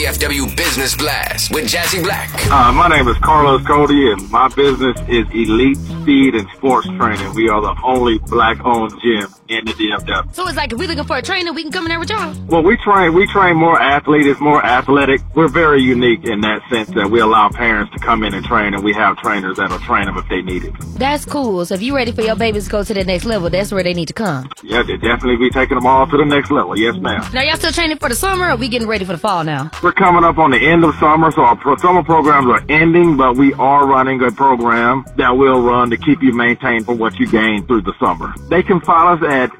DFW Business Blast with Jazzy Black. My name is Carlos Cody, and my business is Elite Speed and Sports Training. We are the only black-owned gym in the DFW. So it's like if we're looking for a trainer, we can come in there with y'all? Well, we train more athletes. It's more athletic. We're very unique in that sense that we allow parents to come in and train, and we have trainers that'll train them if they need it. That's cool. So if you're ready for your babies to go to the next level, that's where they need to come. Yeah, they definitely be taking them all to the next level. Yes, ma'am. Now, y'all still training for the summer, or are we getting ready for the fall now? We're coming up on the end of summer, so our summer programs are ending, but we are running a program that will run to keep you maintained for what you gain through the summer. They can follow us at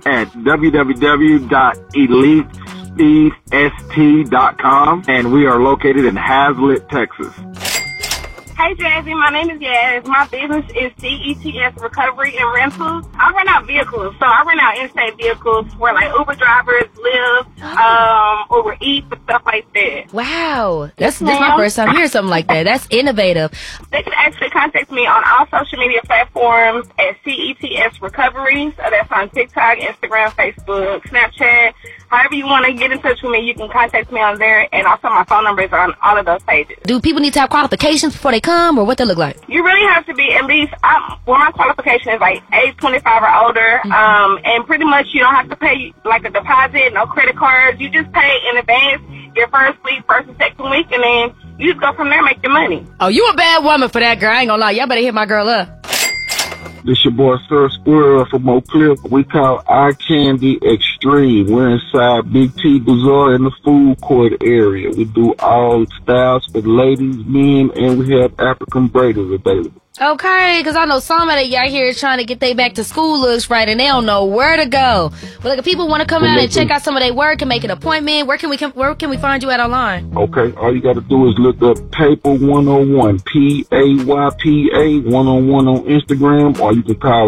www.elitespeedst.com, and we are located in Hazlet, Texas. Hey, Jazzy, my name is Yaz. My business is CETS Recovery and Rentals. I rent out vehicles, so I rent out in-state vehicles where like Uber drivers live, Uber Eats, and stuff like that. Wow, this is my first time hearing something like that. That's innovative. They can actually contact me on all social media platforms at CETS Recovery. So that's on TikTok, Instagram, Facebook, Snapchat. However you want to get in touch with me, you can contact me on there, and also my phone number is on all of those pages. Do people need to have qualifications before they come, or what they look like? You really have to be at least, my qualification is like age 25 or older, and pretty much you don't have to pay like a deposit, no credit cards. You just pay in advance your first week, first and second week, and then you just go from there and make your money. Oh, you a bad woman for that, girl. I ain't gonna lie. Y'all better hit my girl up. This your boy Sir Squirrel from Oak Cliff. We call Eye Candy Extreme. We're inside Big T Bazaar in the food court area. We do all styles for ladies, men, and we have African braiders available. Okay, because I know somebody y'all here is trying to get they back to school looks right, and they don't know where to go. But like, if people want to come out and check out some of their work and make an appointment, where can we find you at online? Okay, all you got to do is look up Paper 101, PAYPA 101 on Instagram, or you can call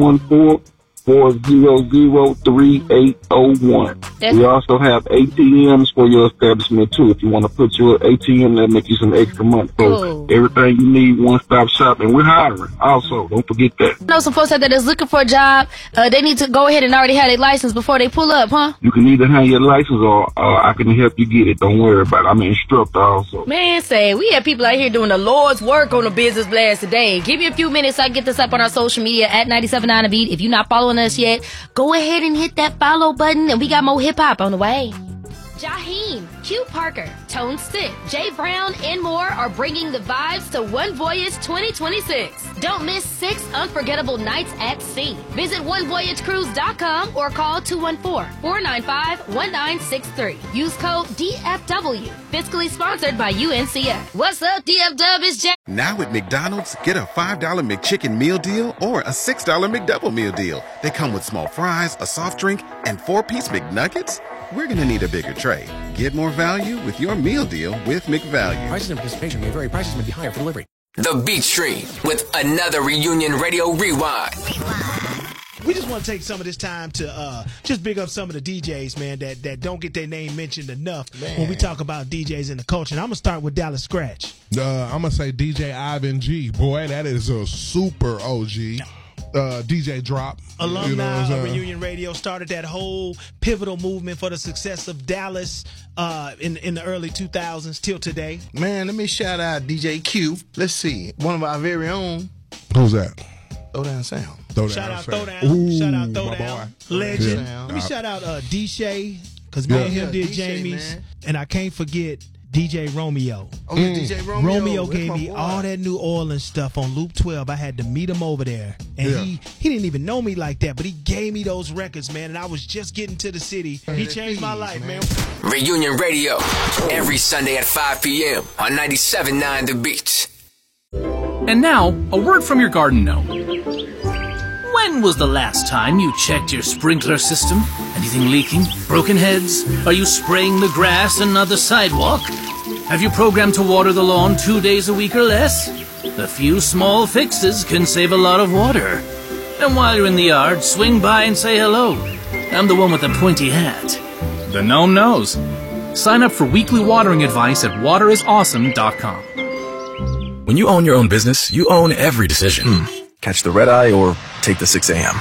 214-400-3801. We also have ATMs for your establishment too. If you want to put your ATM, that'll make you some extra money. So everything you need, one-stop shop, and we're hiring. Also, don't forget that. I know some folks out there that's looking for a job. They need to go ahead and already have their license before they pull up, huh? You can either have your license or I can help you get it. Don't worry about it. I'm an instructor also. Man, say, we have people out here doing the Lord's work on the Business Blast today. Give me a few minutes so I can get this up on our social media at 97.9 The Beat. If you're not following us yet, go ahead and hit that follow button, and we got more hip-hop on the way. Jaheim, Q Parker, Tone Stick, Jay Brown, and more are bringing the vibes to One Voyage 2026. Don't miss 6 unforgettable nights at sea. Visit onevoyagecruise.com or call 214-495-1963. Use code DFW. Fiscally sponsored by UNCF. What's up, DFW? It's Jay. Now at McDonald's, get a $5 McChicken meal deal or a $6 McDouble meal deal. They come with small fries, a soft drink, and 4-piece McNuggets. We're going to need a bigger tray. Get more value with your meal deal with McValue. Prices and participation may vary. Prices may be higher for delivery. The Beat Stream with another Reunion Radio Rewind. We just want to take some of this time to just big up some of the DJs, man, that don't get their name mentioned enough when we talk about DJs in the culture. And I'm going to start with Dallas Scratch. I'm going to say DJ Ivan G. Boy, that is a super OG. DJ Drop. Alumni of Reunion Radio, started that whole pivotal movement for the success of Dallas in the early 2000s till today. Man, let me shout out DJ Q. Let's see. One of our very own. Who's that? Throwdown Sound. Shout out Throwdown. Legend. Yeah. Let me shout out D-Shay, because me and him did Jamie's. And I can't forget DJ Romeo. Oh, yeah, DJ Romeo. Romeo gave me all that New Orleans stuff on Loop 12. I had to meet him over there. And he didn't even know me like that, but he gave me those records, man. And I was just getting to the city. He changed my life, man. Reunion Radio, every Sunday at 5 p.m. on 97.9 The Beat. And now, a word from your garden gnome. When was the last time you checked your sprinkler system? Anything leaking? Broken heads? Are you spraying the grass and not the sidewalk? Have you programmed to water the lawn 2 days a week or less? A few small fixes can save a lot of water. And while you're in the yard, swing by and say hello. I'm the one with the pointy hat. The gnome knows. Sign up for weekly watering advice at waterisawesome.com. When you own your own business, you own every decision. Catch the red eye or take the 6 a.m.